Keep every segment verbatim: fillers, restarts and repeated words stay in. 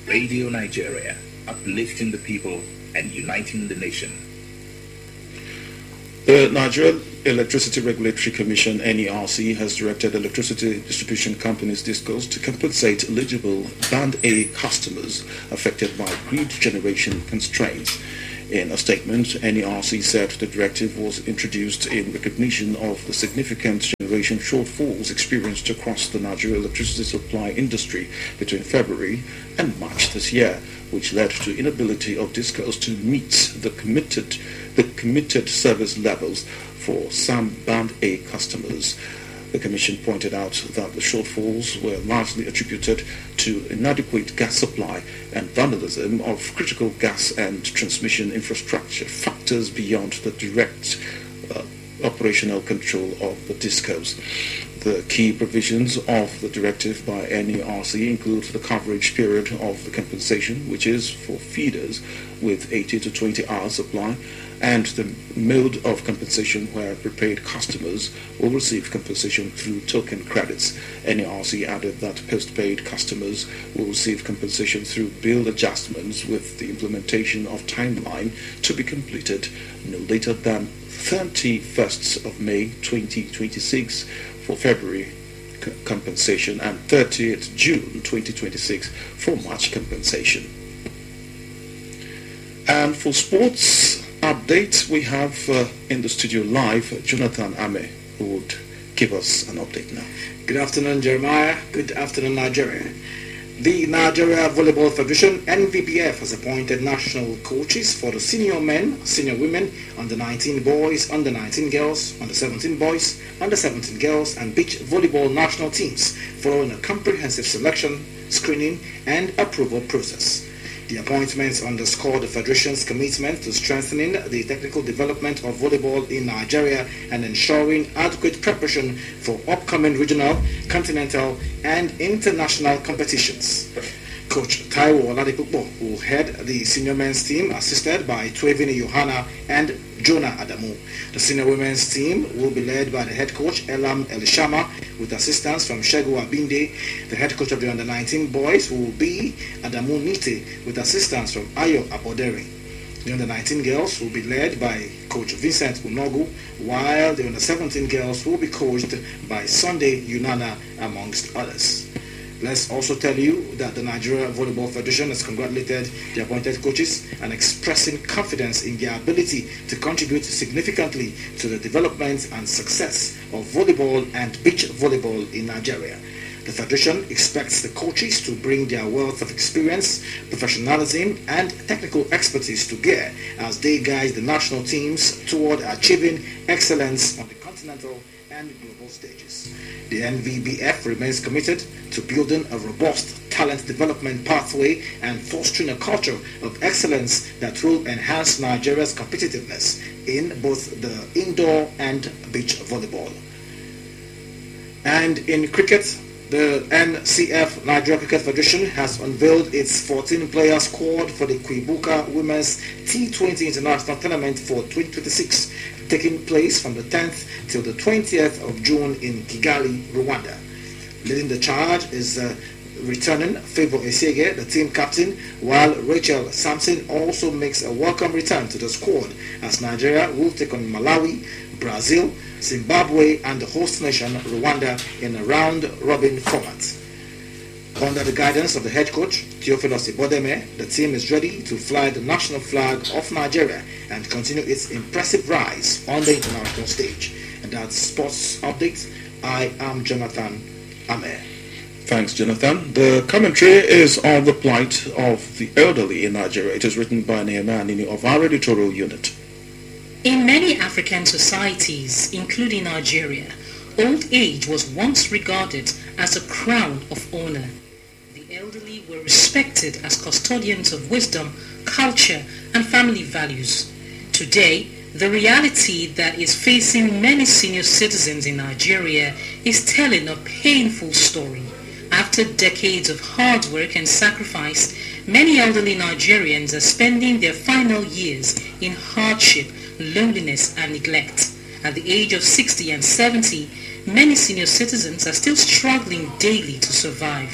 Radio Nigeria, uplifting the people and uniting the nation. The Nigeria Electricity Regulatory Commission, N E R C, has directed electricity distribution companies DISCOs to compensate eligible Band A customers affected by grid generation constraints. In a statement, N E R C said the directive was introduced in recognition of the significant generation shortfalls experienced across the Nigeria electricity supply industry between February and March this year, which led to inability of DISCOs to meet the committed the committed service levels for some Band A customers. The Commission pointed out that the shortfalls were largely attributed to inadequate gas supply and vandalism of critical gas and transmission infrastructure, factors beyond the direct uh, operational control of the DISCOs. The key provisions of the directive by N E R C include the coverage period of the compensation, which is for feeders with eighty to twenty hours supply, and the mode of compensation where prepaid customers will receive compensation through token credits. N E R C added that postpaid customers will receive compensation through bill adjustments, with the implementation of timeline to be completed no later than thirty-first of May twenty twenty-six for February compensation and thirtieth of June twenty twenty-six for March compensation. And for sports update, we have uh, in the studio live Jonathan Ame, who would give us an update now. Good afternoon, Jeremiah. Good afternoon, Nigeria. The Nigeria Volleyball Federation, N V B F, has appointed national coaches for the senior men, senior women, under nineteen boys, under nineteen girls, under seventeen boys, under seventeen girls, and beach volleyball national teams, following a comprehensive selection, screening, and approval process. The appointments underscore the Federation's commitment to strengthening the technical development of volleyball in Nigeria and ensuring adequate preparation for upcoming regional, continental, and international competitions. Coach Taiwo Oladipupo will head the senior men's team, assisted by Twevini Yohana and Jonah Adamu. The senior women's team will be led by the head coach Elam Elishama, with assistance from Shegu Abinde. The head coach of the under nineteen boys will be Adamu Nite, with assistance from Ayo Aboderi. The under nineteen girls will be led by coach Vincent Unogu, while the under seventeen girls will be coached by Sunday Yunana, amongst others. Let's also tell you that the Nigeria Volleyball Federation has congratulated the appointed coaches and expressing confidence in their ability to contribute significantly to the development and success of volleyball and beach volleyball in Nigeria. The Federation expects the coaches to bring their wealth of experience, professionalism, and technical expertise to bear as they guide the national teams toward achieving excellence on the continental and global stages. The N V B F remains committed to building a robust talent development pathway and fostering a culture of excellence that will enhance Nigeria's competitiveness in both the indoor and beach volleyball. And in cricket, the N C F Nigeria Cricket Federation has unveiled its fourteen-player squad for the Kwibuka Women's T twenty International Tournament for twenty twenty-six, taking place from the tenth till the twentieth of June in Kigali, Rwanda. Leading the charge is uh, returning Favour Esege, the team captain, while Rachel Sampson also makes a welcome return to the squad, as Nigeria will take on Malawi, Brazil, Zimbabwe, and the host nation, Rwanda, in a round-robin format. Under the guidance of the head coach, Theophilus Ibodeme, the team is ready to fly the national flag of Nigeria and continue its impressive rise on the international stage. And that's Sports Update. I am Jonathan Ame. Thanks, Jonathan. The commentary is on the plight of the elderly in Nigeria. It is written by Nehemiah Nini of our editorial unit. In many African societies, including Nigeria, old age was once regarded as a crown of honor. The elderly were respected as custodians of wisdom, culture, and family values. Today, the reality that is facing many senior citizens in Nigeria is telling a painful story. After decades of hard work and sacrifice, many elderly Nigerians are spending their final years in hardship, loneliness, and neglect. At the age of sixty and seventy, many senior citizens are still struggling daily to survive.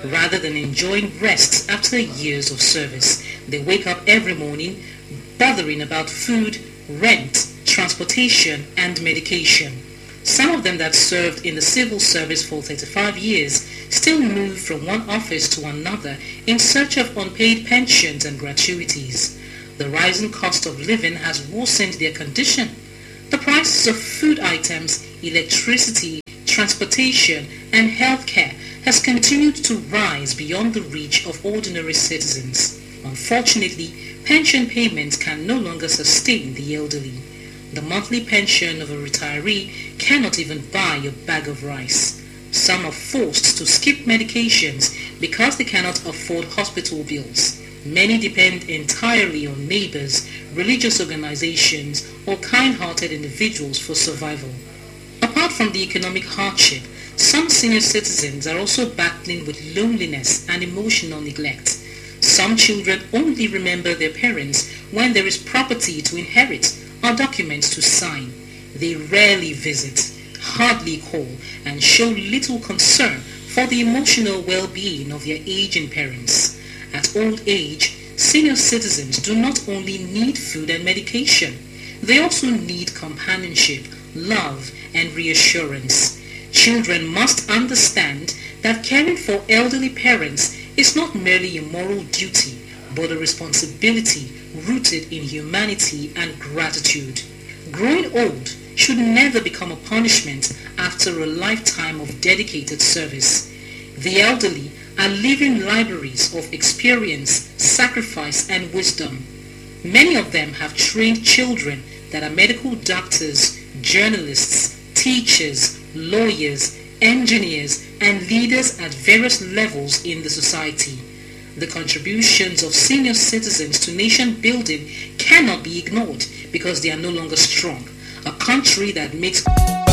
Rather than enjoying rest after years of service, they wake up every morning bothering about food, rent, transportation, and medication. Some of them that served in the civil service for thirty-five years still move from one office to another in search of unpaid pensions and gratuities. The rising cost of living has worsened their condition. The prices of food items, electricity, transportation, and healthcare has continued to rise beyond the reach of ordinary citizens. Unfortunately, pension payments can no longer sustain the elderly. The monthly pension of a retiree cannot even buy a bag of rice. Some are forced to skip medications because they cannot afford hospital bills. Many depend entirely on neighbors, religious organizations, or kind-hearted individuals for survival. Apart from the economic hardship, some senior citizens are also battling with loneliness and emotional neglect. Some children only remember their parents when there is property to inherit or documents to sign. They rarely visit, hardly call, and show little concern for the emotional well-being of their aging parents. At old age, senior citizens do not only need food and medication, they also need companionship, love, and reassurance. Children must understand that caring for elderly parents is not merely a moral duty, but a responsibility rooted in humanity and gratitude. Growing old should never become a punishment after a lifetime of dedicated service. The elderly are living libraries of experience, sacrifice, and wisdom. Many of them have trained children that are medical doctors, journalists, teachers, lawyers, engineers, and leaders at various levels in the society. The contributions of senior citizens to nation building cannot be ignored because they are no longer strong. A country that makes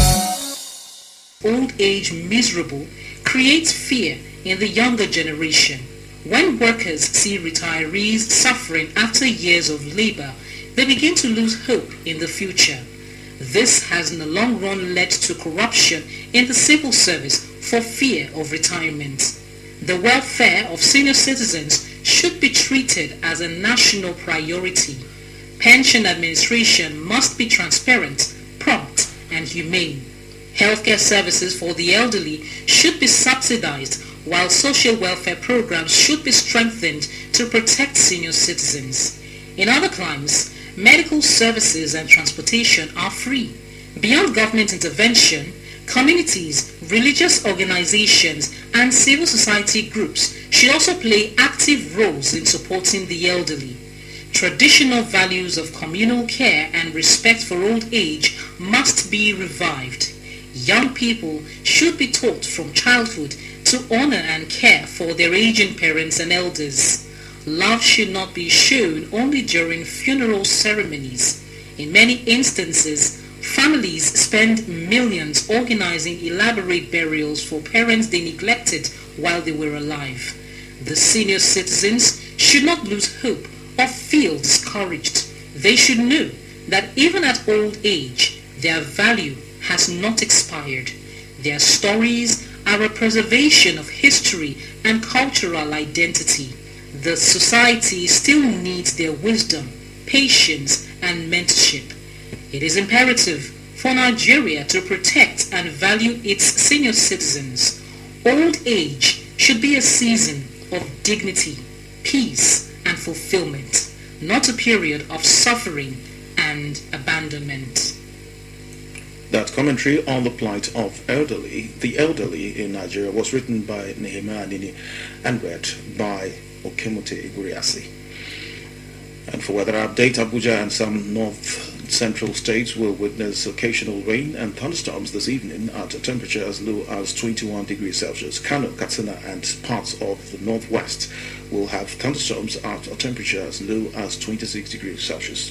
old age miserable creates fear in the younger generation. When workers see retirees suffering after years of labor, they begin to lose hope in the future. This has in the long run led to corruption in the civil service for fear of retirement. The welfare of senior citizens should be treated as a national priority. Pension administration must be transparent, prompt, and humane. Healthcare services for the elderly should be subsidized, while social welfare programs should be strengthened to protect senior citizens. In other climes, medical services and transportation are free. Beyond government intervention, communities, religious organizations, and civil society groups should also play active roles in supporting the elderly. Traditional values of communal care and respect for old age must be revived. Young people should be taught from childhood to honor and care for their aging parents and elders. Love should not be shown only during funeral ceremonies. In many instances, families spend millions organizing elaborate burials for parents they neglected while they were alive. The senior citizens should not lose hope or feel discouraged. They should know that even at old age, their value has not expired. Their stories are a preservation of history and cultural identity. The society still needs their wisdom, patience, and mentorship. It is imperative for Nigeria to protect and value its senior citizens. Old age should be a season of dignity, peace, and fulfillment, not a period of suffering and abandonment. That commentary on the plight of elderly, the elderly in Nigeria, was written by Nehemiah Nini and read by Okemote Iguriasi. And for weather update, Abuja and some north central states will witness occasional rain and thunderstorms this evening at a temperature as low as twenty-one degrees Celsius. Kano, Katsina, and parts of the northwest will have thunderstorms at a temperature as low as twenty-six degrees Celsius.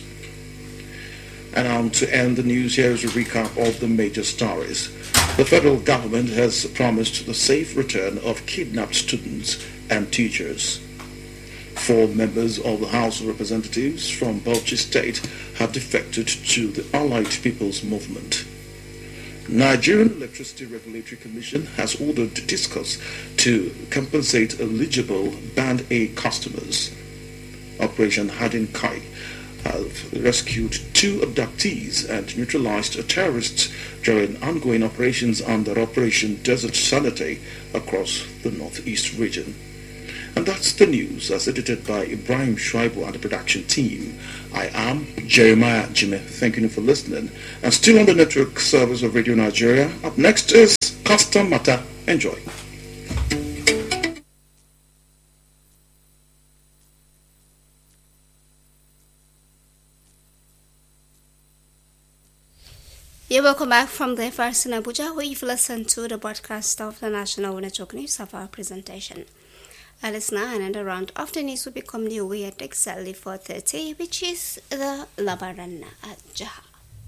And on to end the news, here is a recap of the major stories. The federal government has promised the safe return of kidnapped students and teachers. Four members of the House of Representatives from Bauchi State have defected to the Allied People's Movement. Nigerian Electricity Regulatory Commission has ordered Discos to compensate eligible Band A customers. Operation Hardin Kai have rescued two abductees and neutralized a terrorist during ongoing operations under Operation Desert Sanity across the northeast region. And that's the news as edited by Ibrahim Shuaibu and the production team. I am Jeremiah Jimmy. Thank you for listening. And still on the network service of Radio Nigeria, up next is Custom Matter. Enjoy. You're welcome back from the first in Abuja, where you've listened to the broadcast of the National Network News of our presentation. A listener, another round of the news will be coming your way at exactly four thirty, which is the Labaran at Jaha.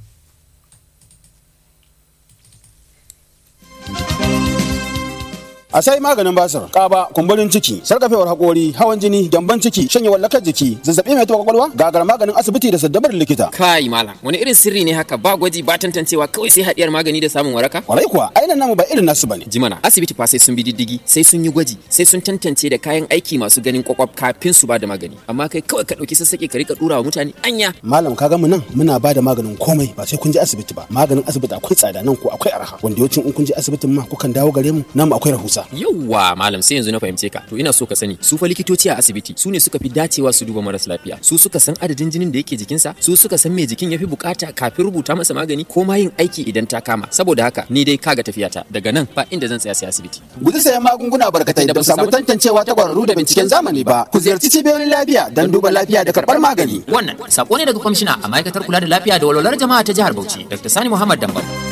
A sai maganin basir, kaba, kumburin ciki, sarkafewar hakori, hawan jini, gyamban ciki, shanyewar lakar jiki, zazzabi mai taɓa kwakwalwa, gagar maganin asibiti da saddabar likita. Kai malam, wani irin sirri ne haka ba gwaji ba tantancewa kawai sai haɗiyar magani da samun waraka? Kwarai kuwa, ainihin namu ba irin nasu bane. Jimana, asibiti fa sai sun bi diddigi, sai sun yi gwaji, sai sun tantance da kayan aiki masu ganin kwakwaf kafin su ba da magani. Amma kai kawai ka ɗauki sassaƙe ka rika ɗura wa mutane anya. Malam ka ga mu nan muna ba da maganin komai ba sai kun je asibiti ba. Maganin asibiti akwai tsada nan ko akwai arha. Wanda yawancin in kun je asibitin ma kukan dawo gare mu namu akwai rahusa. Yawwa malam sai yanzu na fahimce ka. To ina so ka sani su fa likitoci a asibiti su ne suka fi dacewa su duba maras lafiya. Su suka san adadin jinin da yake jikinsa, su suka san me jikin yafi bukata kafin rubuta masa magani ko ma yin aiki idan ta kama. Saboda haka ni dai kaga tafiyata daga nan ba inda zan tsaya sai asibiti. Guji sayan magunguna barkatai da ba samu tantancewa ta kwararru da binciken zamani ba. Ku ziyarci cibiyoyin lafiya don duba lafiya da karɓar magani. Wannan sako ne daga kwamishina a ma'aikatar kula da lafiya da walwalar jama'a ta jihar Bauchi, Dr. Sani Muhammad Dambal.